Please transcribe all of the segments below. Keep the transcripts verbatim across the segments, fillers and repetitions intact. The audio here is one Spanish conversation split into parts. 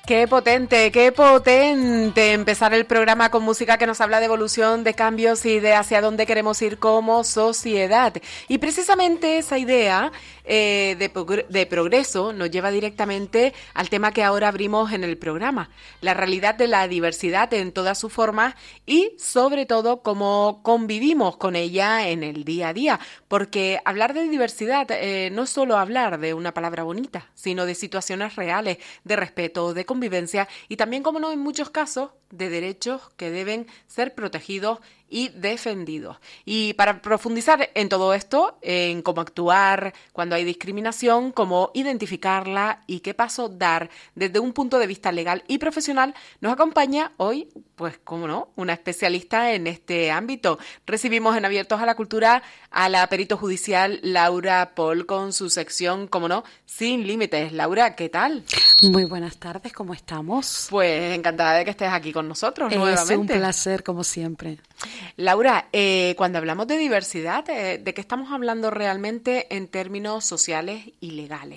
Qué potente, qué potente empezar el programa con música que nos habla de evolución, de cambios y de hacia dónde queremos ir como sociedad. Y precisamente esa idea eh, de, progr- de progreso nos lleva directamente al tema que ahora abrimos en el programa, la realidad de la diversidad en todas sus formas y sobre todo cómo convivimos con ella en el día a día. Porque hablar de diversidad eh, no es solo hablar de una palabra bonita, sino de situaciones reales, de respeto, de convivencia y también, como no, en muchos casos, de derechos que deben ser protegidos y defendidos. Y para profundizar en todo esto, en cómo actuar cuando hay discriminación, cómo identificarla y qué paso dar desde un punto de vista legal y profesional, nos acompaña hoy, pues cómo no, una especialista en este ámbito. Recibimos en Abiertos a la Cultura a la perito judicial Laura Pol con su sección, cómo no, Sin Límites. Laura, ¿qué tal? Muy buenas tardes, ¿cómo estamos? Pues encantada de que estés aquí con nosotros Es nuevamente. Es un placer, como siempre. Laura, eh, cuando hablamos de diversidad, eh, ¿de qué estamos hablando realmente en términos sociales y legales?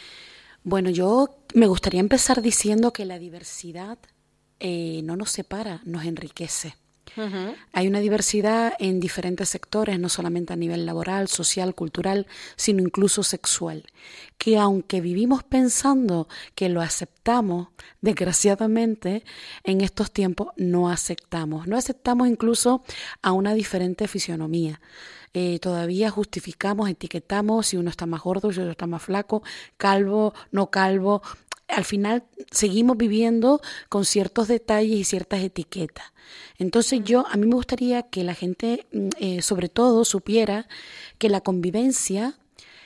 Bueno, yo me gustaría empezar diciendo que la diversidad eh, no nos separa, nos enriquece. Uh-huh. Hay una diversidad en diferentes sectores, no solamente a nivel laboral, social, cultural, sino incluso sexual, que aunque vivimos pensando que lo aceptamos, desgraciadamente en estos tiempos no aceptamos, no aceptamos incluso a una diferente fisionomía. Eh, todavía justificamos, etiquetamos si uno está más gordo, si otro está más flaco, calvo, no calvo. Al final seguimos viviendo con ciertos detalles y ciertas etiquetas. Entonces yo, a mí me gustaría que la gente, eh, sobre todo, supiera que la convivencia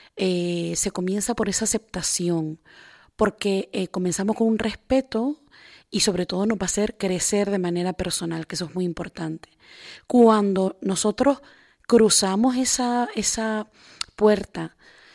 eh, se comienza por esa aceptación, porque eh, comenzamos con un respeto y sobre todo nos va a hacer crecer de manera personal, que eso es muy importante. Cuando nosotros cruzamos esa, esa puerta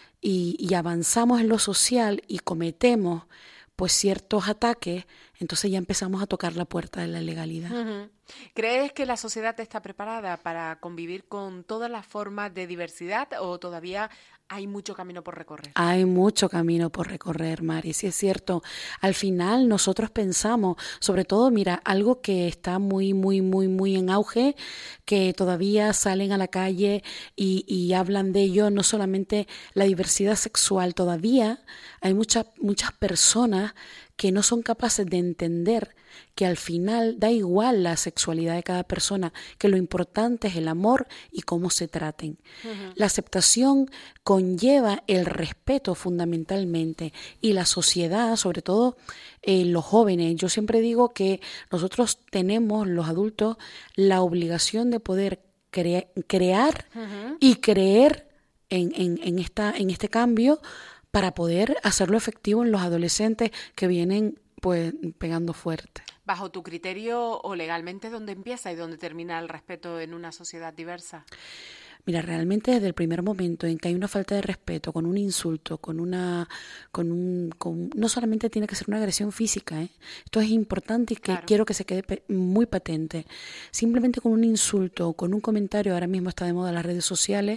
y, y avanzamos en lo social y cometemos pues ciertos ataques, entonces ya empezamos a tocar la puerta de la legalidad. Uh-huh. ¿Crees que la sociedad está preparada para convivir con todas las formas de diversidad o todavía hay mucho camino por recorrer? Hay mucho camino por recorrer, Mari, sí es cierto. Al final nosotros pensamos, sobre todo, mira, algo que está muy, muy, muy, muy en auge, que todavía salen a la calle y, y hablan de ello, no solamente la diversidad sexual, todavía hay muchas, muchas personas que no son capaces de entender que al final da igual la sexualidad de cada persona, que lo importante es el amor y cómo se traten. Uh-huh. La aceptación conlleva el respeto fundamentalmente y la sociedad, sobre todo eh, los jóvenes. Yo siempre digo que nosotros tenemos, los adultos, la obligación de poder crea- crear uh-huh. y creer en, en, en, esta, en este cambio para poder hacerlo efectivo en los adolescentes que vienen pues pegando fuerte. ¿Bajo tu criterio o legalmente dónde empieza y dónde termina el respeto en una sociedad diversa? Mira, realmente desde el primer momento en que hay una falta de respeto, con un insulto, con una, con un, con, no solamente tiene que ser una agresión física, ¿eh? Esto es importante y que claro. quiero que se quede pe- muy patente. Simplemente con un insulto, con un comentario, ahora mismo está de moda las redes sociales,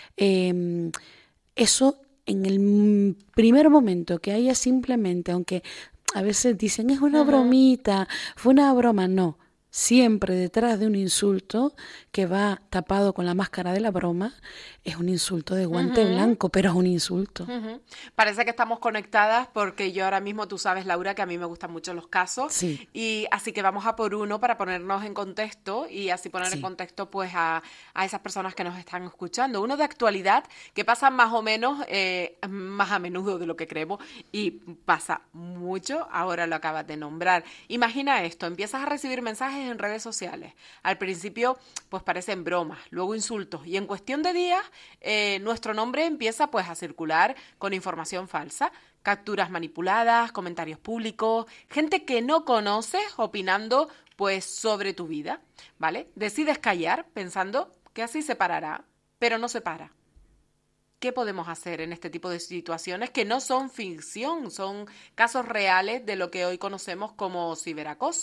eh, eso en el primer momento que haya simplemente, aunque a veces dicen es una uh-huh. bromita, fue una broma, no. Siempre detrás de un insulto que va tapado con la máscara de la broma es un insulto de guante uh-huh. blanco, pero es un insulto. Uh-huh. Parece que estamos conectadas porque yo ahora mismo, tú sabes, Laura, que a mí me gustan mucho los casos. Sí. Y así que vamos a por uno para ponernos en contexto y así poner sí. en contexto pues a, a esas personas que nos están escuchando. Uno de actualidad que pasa más o menos, eh, más a menudo de lo que creemos y pasa mucho, ahora lo acabas de nombrar. Imagina esto, empiezas a recibir mensajes en redes sociales. Al principio pues parecen bromas, luego insultos y en cuestión de días eh, nuestro nombre empieza pues a circular con información falsa, capturas manipuladas, comentarios públicos, gente que no conoces opinando pues sobre tu vida, ¿vale? Decides callar pensando que así se parará, pero no se para. ¿Qué podemos hacer en este tipo de situaciones que no son ficción, son casos reales de lo que hoy conocemos como ciberacoso?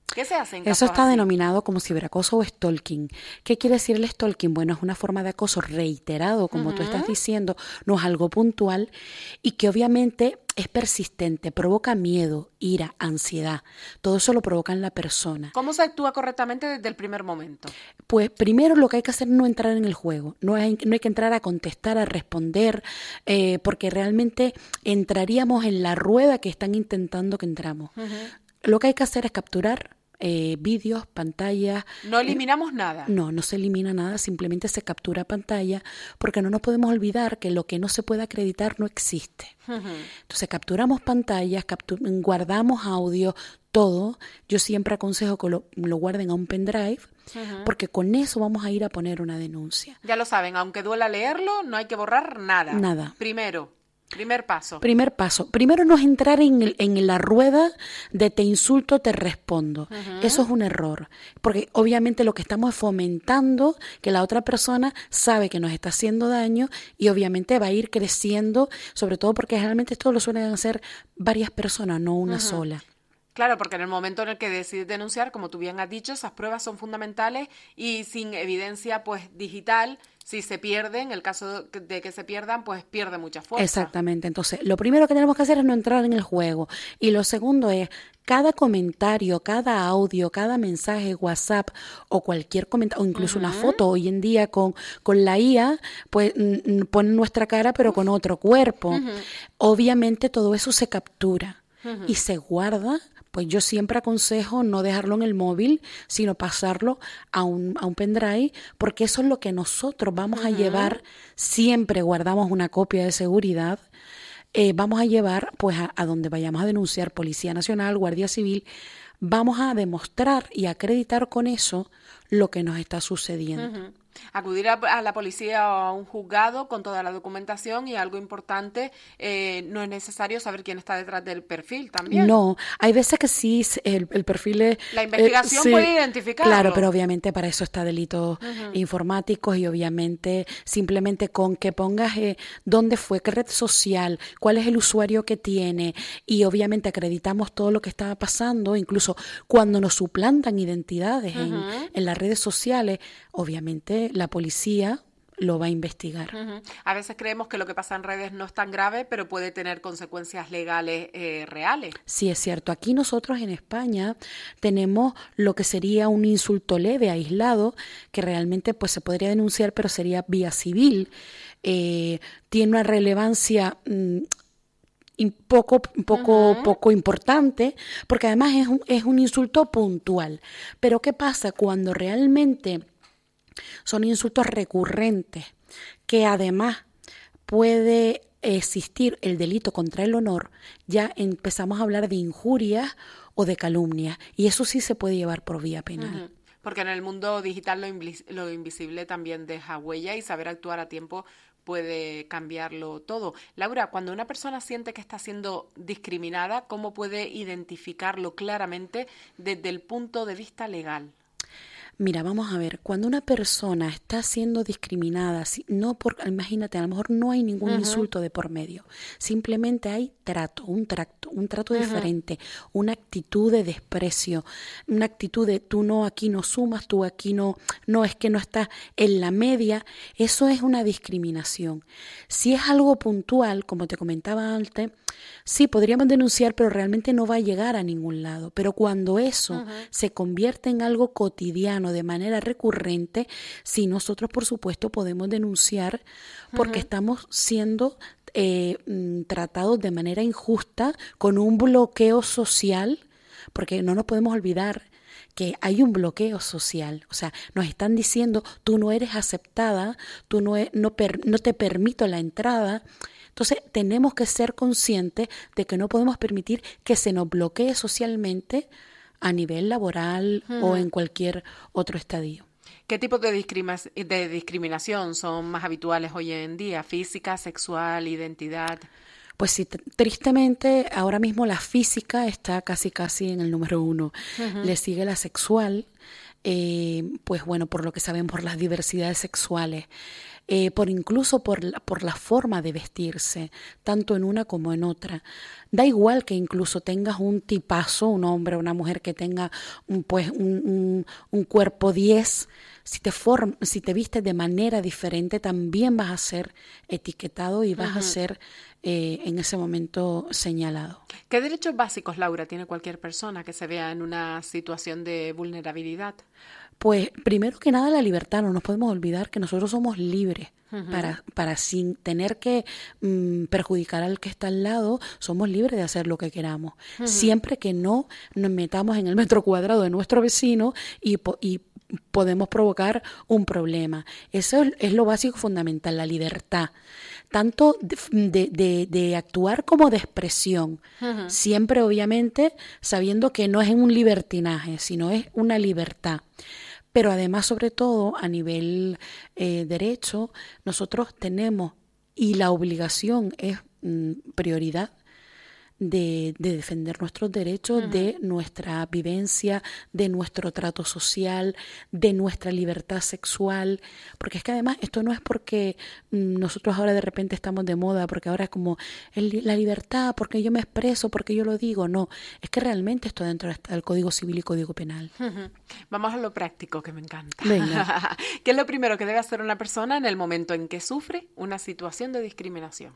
¿Qué se hace en Eso casos está así? denominado como ciberacoso o stalking. ¿Qué quiere decir el stalking? Bueno, es una forma de acoso reiterado, como uh-huh. tú estás diciendo, no es algo puntual y que obviamente es persistente, provoca miedo, ira, ansiedad. Todo eso lo provoca en la persona. ¿Cómo se actúa correctamente desde el primer momento? Pues primero lo que hay que hacer es no entrar en el juego, no hay, no hay que entrar a contestar, a responder, eh, porque realmente entraríamos en la rueda que están intentando que entramos. Uh-huh. Lo que hay que hacer es capturar Eh, vídeos, pantallas. No eliminamos eh, nada. No, no se elimina nada, simplemente se captura pantalla, porque no nos podemos olvidar que lo que no se puede acreditar no existe. Uh-huh. Entonces capturamos pantallas, captur- guardamos audio, todo. Yo siempre aconsejo que lo, lo guarden a un pendrive, uh-huh. porque con eso vamos a ir a poner una denuncia. Ya lo saben, aunque duela leerlo, no hay que borrar nada. Nada. Primero. Primer paso. Primer paso. Primero no es entrar en, el, en la rueda de te insulto, te respondo. Uh-huh. Eso es un error. Porque obviamente lo que estamos es fomentando que la otra persona sabe que nos está haciendo daño y obviamente va a ir creciendo, sobre todo porque realmente esto lo suelen hacer varias personas, no una uh-huh. sola. Claro, porque en el momento en el que decides denunciar, como tú bien has dicho, esas pruebas son fundamentales y sin evidencia pues digital, si se pierden, en el caso de que se pierdan, pues pierde mucha fuerza. Exactamente. Entonces, lo primero que tenemos que hacer es no entrar en el juego. Y lo segundo es, cada comentario, cada audio, cada mensaje, WhatsApp o cualquier comentario, o incluso uh-huh. una foto, hoy en día con, con la I A, pues n- ponen nuestra cara pero con otro cuerpo. Uh-huh. Obviamente todo eso se captura uh-huh. y se guarda. Pues yo siempre aconsejo no dejarlo en el móvil, sino pasarlo a un, a un pendrive, porque eso es lo que nosotros vamos uh-huh. a llevar, siempre guardamos una copia de seguridad, eh, vamos a llevar pues a, a donde vayamos a denunciar, Policía Nacional, Guardia Civil, vamos a demostrar y acreditar con eso lo que nos está sucediendo. Uh-huh. Acudir a, a la policía o a un juzgado con toda la documentación y algo importante, eh, no es necesario saber quién está detrás del perfil también. No, hay veces que sí, el, el perfil es... La investigación eh, sí, puede identificarlo. Claro, pero obviamente para eso está delitos uh-huh. informáticos y obviamente simplemente con que pongas eh, dónde fue, qué red social, cuál es el usuario que tiene y obviamente acreditamos todo lo que estaba pasando, incluso cuando nos suplantan identidades uh-huh. en, en las redes sociales, obviamente la policía lo va a investigar. Uh-huh. A veces creemos que lo que pasa en redes no es tan grave, pero puede tener consecuencias legales eh, reales. Sí, es cierto. Aquí nosotros en España tenemos lo que sería un insulto leve, aislado, que realmente pues se podría denunciar, pero sería vía civil. Eh, tiene una relevancia... Mmm, poco poco uh-huh. poco importante, porque además es un, es un insulto puntual. Pero ¿qué pasa cuando realmente son insultos recurrentes, que además puede existir el delito contra el honor? Ya empezamos a hablar de injurias o de calumnias, y eso sí se puede llevar por vía penal. Uh-huh. Porque en el mundo digital lo, invis- lo invisible también deja huella y saber actuar a tiempo puede cambiarlo todo. Laura, cuando una persona siente que está siendo discriminada, ¿cómo puede identificarlo claramente desde el punto de vista legal? Mira, vamos a ver, cuando una persona está siendo discriminada, no por, imagínate, a lo mejor no hay ningún uh-huh. insulto de por medio, simplemente hay trato, un trato, un trato uh-huh. diferente, una actitud de desprecio, una actitud de tú no, aquí no sumas, tú aquí no, no es que no estás en la media, eso es una discriminación. Si es algo puntual, como te comentaba antes, sí, podríamos denunciar, pero realmente no va a llegar a ningún lado. Pero cuando eso uh-huh. se convierte en algo cotidiano, de manera recurrente, sí, nosotros, por supuesto, podemos denunciar porque uh-huh. estamos siendo eh, tratados de manera injusta, con un bloqueo social, porque no nos podemos olvidar que hay un bloqueo social, o sea, nos están diciendo, tú no eres aceptada, tú no, es, no, per, no te permito la entrada. Entonces tenemos que ser conscientes de que no podemos permitir que se nos bloquee socialmente a nivel laboral uh-huh. o en cualquier otro estadio. ¿Qué tipos de, discrima- de discriminación son más habituales hoy en día? ¿Física, sexual, identidad? Pues sí, t- tristemente ahora mismo la física está casi casi en el número uno. Uh-huh. Le sigue la sexual, eh, pues bueno, por lo que saben, por las diversidades sexuales. eh, por incluso por la, por la forma de vestirse, tanto en una como en otra. Da igual que incluso tengas un tipazo, un hombre o una mujer que tenga un, pues, un, un, un cuerpo diez, si te, form, si te vistes de manera diferente, también vas a ser etiquetado y vas uh-huh. a ser eh, en ese momento señalado. ¿Qué derechos básicos, Laura, tiene cualquier persona que se vea en una situación de vulnerabilidad? Pues primero que nada la libertad, no nos podemos olvidar que nosotros somos libres. Uh-huh. Para, para sin tener que mm, perjudicar al que está al lado, somos libres de hacer lo que queramos, uh-huh. siempre que no nos metamos en el metro cuadrado de nuestro vecino y, y podemos provocar un problema. Eso es, es lo básico fundamental, la libertad, tanto de, de, de, de actuar como de expresión, uh-huh. siempre obviamente sabiendo que no es un libertinaje, sino es una libertad. Pero además, sobre todo, a nivel eh, derecho, nosotros tenemos, y la obligación es mm, prioridad, de, de defender nuestros derechos, uh-huh. de nuestra vivencia, de nuestro trato social, de nuestra libertad sexual, porque es que además esto no es porque mm, nosotros ahora de repente estamos de moda, porque ahora es como el, la libertad, porque yo me expreso, porque yo lo digo, no, es que realmente esto dentro del Código Civil y Código Penal. Uh-huh. Vamos a lo práctico, que me encanta. Venga. ¿Qué es lo primero que debe hacer una persona en el momento en que sufre una situación de discriminación?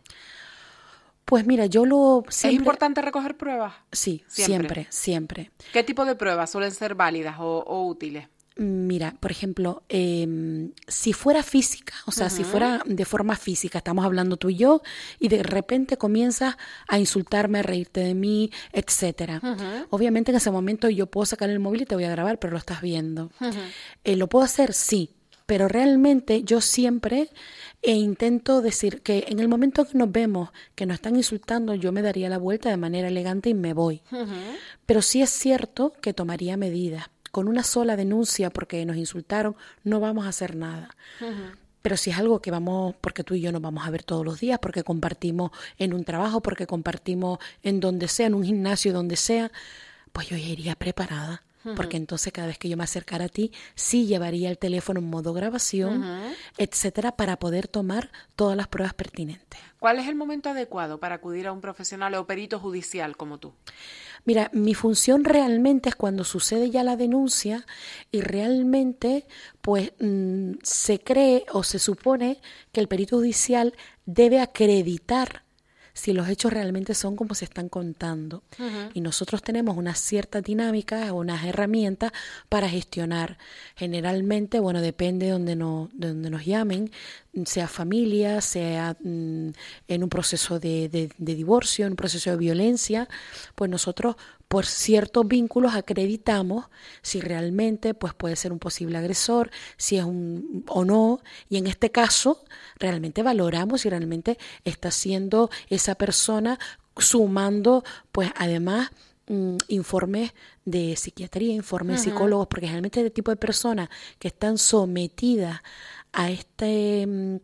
Pues mira, yo lo... Siempre... ¿Es importante recoger pruebas? Sí, siempre, siempre. siempre. ¿Qué tipo de pruebas suelen ser válidas o, o útiles? Mira, por ejemplo, eh, si fuera física, o sea, uh-huh. si fuera de forma física, estamos hablando tú y yo, y de repente comienzas a insultarme, a reírte de mí, etcétera. Uh-huh. Obviamente en ese momento yo puedo sacar el móvil y te voy a grabar, pero lo estás viendo. Uh-huh. Eh, ¿Lo puedo hacer? Sí. Pero realmente yo siempre eh, intento decir que en el momento que nos vemos, que nos están insultando, yo me daría la vuelta de manera elegante y me voy. Uh-huh. Pero sí es cierto que tomaría medidas. Con una sola denuncia porque nos insultaron no vamos a hacer nada. Uh-huh. Pero si es algo que vamos, porque tú y yo nos vamos a ver todos los días, porque compartimos en un trabajo, porque compartimos en donde sea, en un gimnasio, donde sea, pues yo ya iría preparada. Uh-huh. Porque entonces cada vez que yo me acercara a ti, sí llevaría el teléfono en modo grabación, uh-huh. etcétera, para poder tomar todas las pruebas pertinentes. ¿Cuál es el momento adecuado para acudir a un profesional o perito judicial como tú? Mira, mi función realmente es cuando sucede ya la denuncia y realmente pues mmm, se cree o se supone que el perito judicial debe acreditar si los hechos realmente son como se están contando. Uh-huh. Y nosotros tenemos unas ciertas dinámicas, unas herramientas para gestionar. Generalmente, bueno, depende de donde, no, de donde nos llamen, sea familia, sea mm, en un proceso de, de, de divorcio, en un proceso de violencia, pues nosotros por ciertos vínculos acreditamos si realmente pues puede ser un posible agresor, si es un o no, y en este caso realmente valoramos si realmente está siendo esa persona sumando pues además mm, informes de psiquiatría, informes uh-huh. de psicólogos, porque realmente este tipo de personas que están sometidas a este um,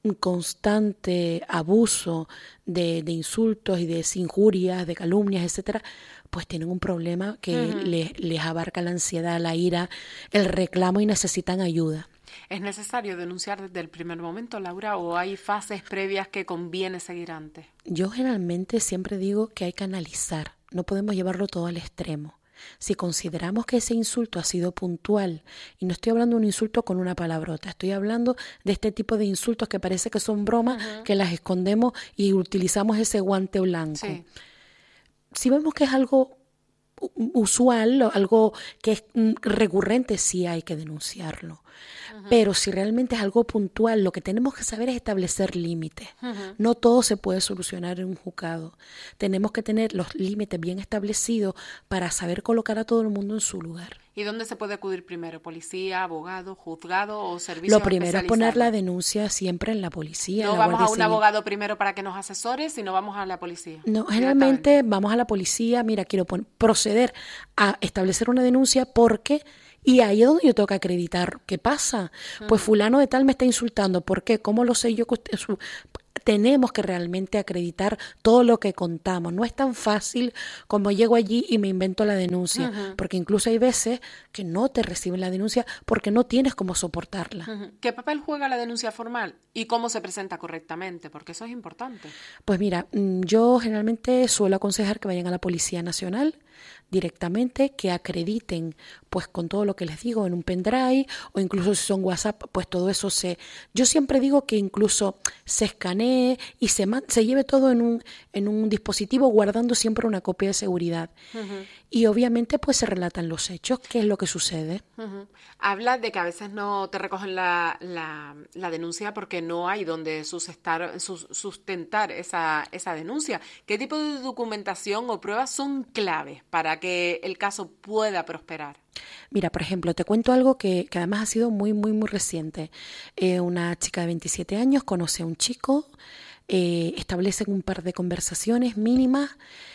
constante abuso de, de insultos y de injurias, de calumnias, etcétera, pues tienen un problema que uh-huh. les, les abarca la ansiedad, la ira, el reclamo y necesitan ayuda. ¿Es necesario denunciar desde el primer momento, Laura, o hay fases previas que conviene seguir antes? Yo generalmente siempre digo que hay que analizar, no podemos llevarlo todo al extremo. Si consideramos que ese insulto ha sido puntual, y no estoy hablando de un insulto con una palabrota, estoy hablando de este tipo de insultos que parece que son bromas, uh-huh. que las escondemos y utilizamos ese guante blanco. Sí. Si vemos que es algo usual, algo que es recurrente, sí hay que denunciarlo. Uh-huh. Pero si realmente es algo puntual, lo que tenemos que saber es establecer límites. Uh-huh. No todo se puede solucionar en un juzgado. Tenemos que tener los límites bien establecidos para saber colocar a todo el mundo en su lugar. ¿Y dónde se puede acudir primero? ¿Policía, abogado, juzgado o servicios Lo primero es poner la denuncia siempre en la policía. No en la vamos a un Civil. abogado primero para que nos asesore, sino vamos a la policía. No, generalmente vamos a la policía, mira, quiero pon- proceder a establecer una denuncia porque... Y ahí es donde yo tengo que acreditar qué pasa. Uh-huh. Pues fulano de tal me está insultando. ¿Por qué? ¿Cómo lo sé yo que usted... Su... tenemos que realmente acreditar todo lo que contamos. No es tan fácil como llego allí y me invento la denuncia, uh-huh. porque incluso hay veces que no te reciben la denuncia porque no tienes cómo soportarla. Uh-huh. ¿Qué papel juega la denuncia formal y cómo se presenta correctamente? Porque eso es importante. Pues mira, yo generalmente suelo aconsejar que vayan a la Policía Nacional directamente, que acrediten pues con todo lo que les digo en un pendrive, o incluso si son WhatsApp, pues todo eso se... Yo siempre digo que incluso se escanee y se, man, se lleve todo en un, en un dispositivo, guardando siempre una copia de seguridad. Uh-huh. Y obviamente pues se relatan los hechos, qué es lo que sucede. Uh-huh. Habla de que a veces no te recogen la, la, la denuncia porque no hay donde sustentar, sustentar esa, esa denuncia. ¿Qué tipo de documentación o pruebas son claves para que el caso pueda prosperar? Mira, por ejemplo, te cuento algo que, que además ha sido muy, muy, muy reciente. Eh, una chica de veintisiete años conoce a un chico, eh, establecen un par de conversaciones mínimas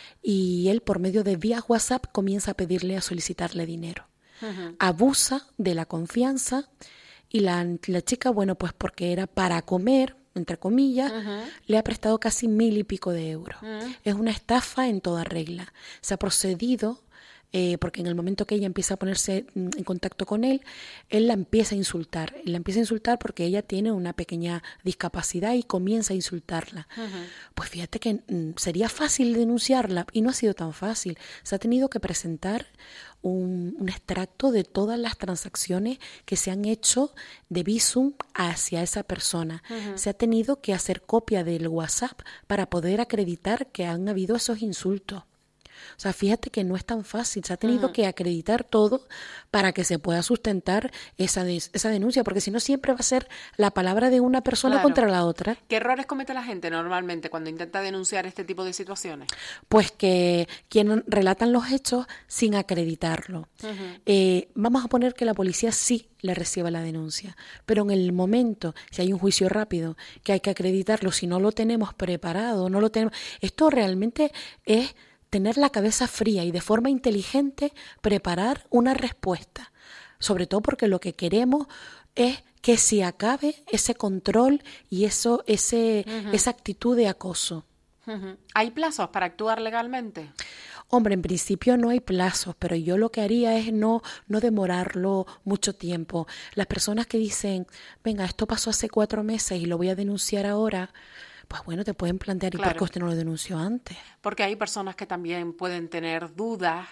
y él, por medio de vía WhatsApp, comienza a pedirle, a solicitarle dinero. Uh-huh. Abusa de la confianza y la, la chica, bueno, pues porque era para comer, entre comillas, uh-huh. le ha prestado casi mil y pico de euros. Uh-huh. Es una estafa en toda regla. Se ha procedido... Eh, porque en el momento que ella empieza a ponerse en contacto con él, él la empieza a insultar. La empieza a insultar porque ella tiene una pequeña discapacidad y comienza a insultarla. Uh-huh. Pues fíjate que mm, sería fácil denunciarla y no ha sido tan fácil. Se ha tenido que presentar un, un extracto de todas las transacciones que se han hecho de Bizum hacia esa persona. Uh-huh. Se ha tenido que hacer copia del WhatsApp para poder acreditar que han habido esos insultos. O sea, fíjate que no es tan fácil, se ha tenido uh-huh. que acreditar todo para que se pueda sustentar esa, de, esa denuncia, porque si no siempre va a ser la palabra de una persona claro. contra la otra. ¿Qué errores comete la gente normalmente cuando intenta denunciar este tipo de situaciones? Pues que quienes relatan los hechos sin acreditarlo. Uh-huh. Eh, vamos a poner que la policía sí le reciba la denuncia, pero en el momento, si hay un juicio rápido, que hay que acreditarlo, si no lo tenemos preparado, no lo tenemos... Esto realmente es... tener la cabeza fría y de forma inteligente preparar una respuesta, sobre todo porque lo que queremos es que se acabe ese control y eso, ese, uh-huh. esa actitud de acoso. Uh-huh. ¿Hay plazos para actuar legalmente? Hombre, en principio no hay plazos, pero yo lo que haría es no, no demorarlo mucho tiempo. Las personas que dicen, venga, esto pasó hace cuatro meses y lo voy a denunciar ahora, pues bueno, te pueden plantear, ¿y claro. por qué usted no lo denunció antes? Porque hay personas que también pueden tener dudas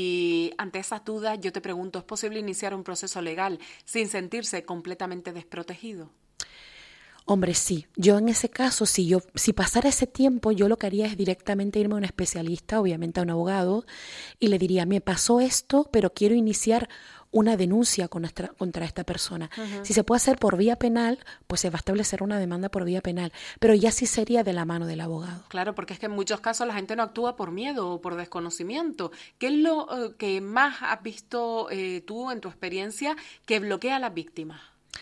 y ante esas dudas yo te pregunto, ¿es posible iniciar un proceso legal sin sentirse completamente desprotegido? Hombre, sí. Yo en ese caso, si yo si pasara ese tiempo, yo lo que haría es directamente irme a un especialista, obviamente a un abogado, y le diría, me pasó esto, pero quiero iniciar una denuncia con nuestra, contra esta persona. Uh-huh. Si se puede hacer por vía penal, pues se va a establecer una demanda por vía penal, pero ya sí sería de la mano del abogado. Claro, porque es que en muchos casos la gente no actúa por miedo o por desconocimiento. ¿Qué es lo eh, que más has visto eh, tú en tu experiencia que bloquea a las víctimas?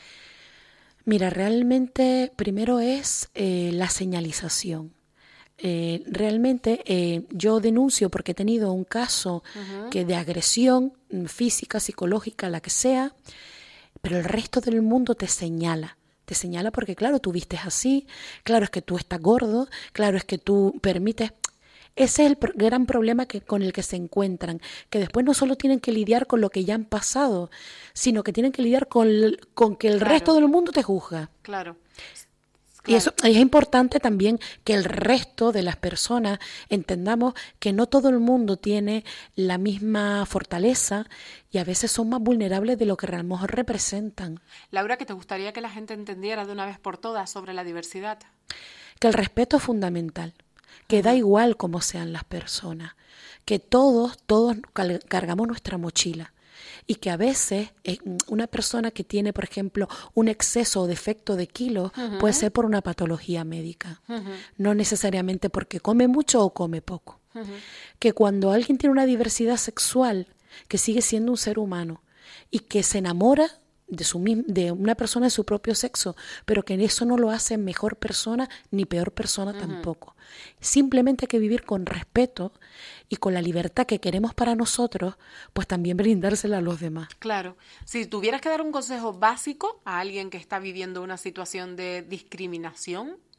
Mira, realmente primero es eh, la señalización. Eh, realmente eh, yo denuncio porque he tenido un caso uh-huh. que de agresión física, psicológica, la que sea, pero el resto del mundo te señala. Te señala porque, claro, tú vistes así, claro, es que tú estás gordo, claro, es que tú permites... Ese es el pr- gran problema que, con el que se encuentran, que después no solo tienen que lidiar con lo que ya han pasado, sino que tienen que lidiar con, con que el claro. resto del mundo te juzga. Claro. Claro. Y eso es importante también que el resto de las personas entendamos que no todo el mundo tiene la misma fortaleza y a veces son más vulnerables de lo que realmente representan. Laura, ¿qué te gustaría que la gente entendiera de una vez por todas sobre la diversidad? Que el respeto es fundamental, que da igual cómo sean las personas, que todos, todos cargamos nuestra mochila. Y que a veces eh, una persona que tiene, por ejemplo, un exceso o defecto de kilos uh-huh. puede ser por una patología médica, uh-huh. no necesariamente porque come mucho o come poco. Uh-huh. Que cuando alguien tiene una diversidad sexual, que sigue siendo un ser humano y que se enamora de, su, de una persona de su propio sexo, pero que eso no lo hace mejor persona ni peor persona uh-huh. tampoco. Simplemente hay que vivir con respeto y con la libertad que queremos para nosotros, pues también brindársela a los demás. Claro. Si tuvieras que dar un consejo básico a alguien que está viviendo una situación de discriminación,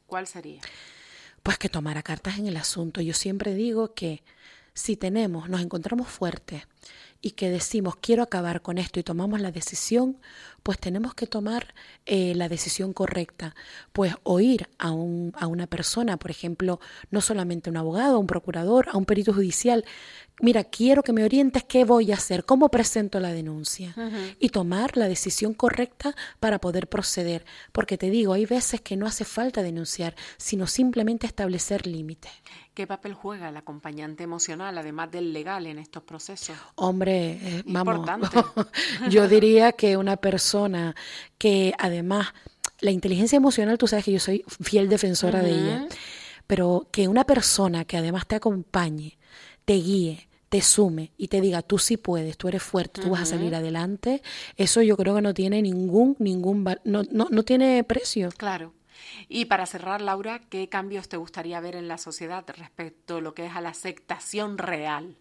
¿cuál sería? Pues que tomara cartas en el asunto. Yo siempre digo que si tenemos, nos encontramos fuertes y que decimos quiero acabar con esto y tomamos la decisión, pues tenemos que tomar eh, la decisión correcta. Pues oír a, un, a una persona, por ejemplo, no solamente a un abogado, a un procurador, a un perito judicial. Mira, quiero que me orientes qué voy a hacer, cómo presento la denuncia. Uh-huh. Y tomar la decisión correcta para poder proceder. Porque te digo, hay veces que no hace falta denunciar, sino simplemente establecer límites. ¿Qué papel juega el acompañante emocional, además del legal, en estos procesos? Hombre, eh, vamos, importante. Yo diría que una persona que además, la inteligencia emocional, tú sabes que yo soy fiel defensora uh-huh. de ella, pero que una persona que además te acompañe, te guíe, te sume y te diga, tú sí puedes, tú eres fuerte, tú uh-huh. vas a salir adelante, eso yo creo que no tiene ningún, ningún, no, no, no tiene precio. Claro. Y para cerrar, Laura, ¿qué cambios te gustaría ver en la sociedad respecto a lo que es a la aceptación real?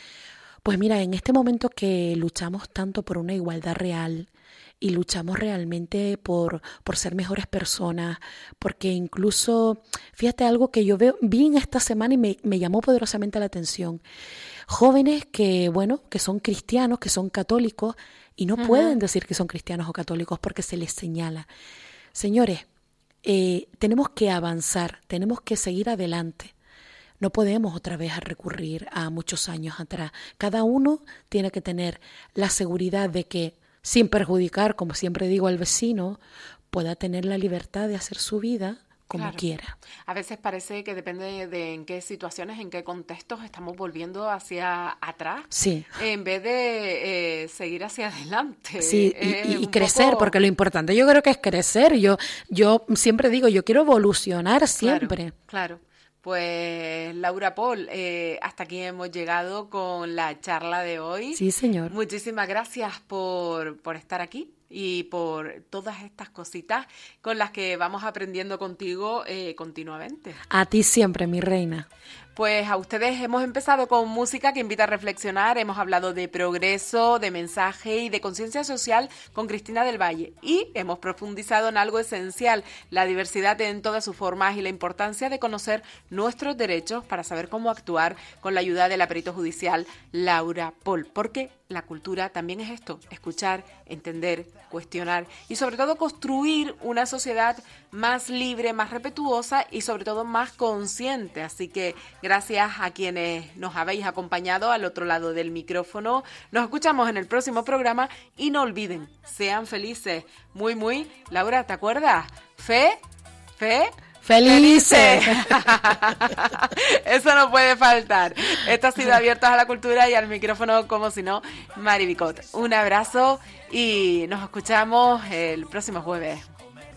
Pues mira, en este momento que luchamos tanto por una igualdad real y luchamos realmente por, por ser mejores personas, porque incluso, fíjate algo que yo veo, vi en esta semana y me, me llamó poderosamente la atención. Jóvenes que, bueno, que son cristianos, que son católicos y no uh-huh. pueden decir que son cristianos o católicos porque se les señala. Señores, eh, tenemos que avanzar, tenemos que seguir adelante. No podemos otra vez recurrir a muchos años atrás. Cada uno tiene que tener la seguridad de que, sin perjudicar, como siempre digo, al vecino, pueda tener la libertad de hacer su vida como claro. quiera. A veces parece que depende de en qué situaciones, en qué contextos estamos volviendo hacia atrás, sí. en vez de eh, seguir hacia adelante. Sí, eh, y, y crecer, poco... porque lo importante yo creo que es crecer. Yo, yo siempre digo, yo quiero evolucionar siempre. Claro, claro. Pues Laura Pol, eh, hasta aquí hemos llegado con la charla de hoy. Sí, señor. Muchísimas gracias por, por estar aquí y por todas estas cositas con las que vamos aprendiendo contigo eh, continuamente. A ti siempre, mi reina. Pues a ustedes hemos empezado con música que invita a reflexionar, hemos hablado de progreso, de mensaje y de conciencia social con Cristina del Valle y hemos profundizado en algo esencial, la diversidad en todas sus formas y la importancia de conocer nuestros derechos para saber cómo actuar con la ayuda de la perito judicial Laura Pol, porque la cultura también es esto, escuchar, entender, cuestionar y sobre todo construir una sociedad más libre, más respetuosa y sobre todo más consciente. Así que gracias a quienes nos habéis acompañado al otro lado del micrófono. Nos escuchamos en el próximo programa y no olviden, sean felices. Muy, muy, Laura, ¿te acuerdas? Fe, fe... ¡Felices! Eso no puede faltar. Esto ha sido Abiertos a la Cultura y al micrófono, como si no, Mari Bicot. Un abrazo y nos escuchamos el próximo jueves.